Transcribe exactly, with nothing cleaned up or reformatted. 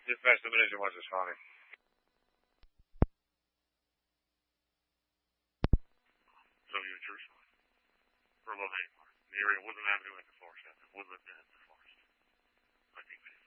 Dispatch diminishing, what's responding? So you're Jerusalem. For Love Hagar. The area Woodland Avenue and the Forest Avenue. Woodland and the Forest. I think we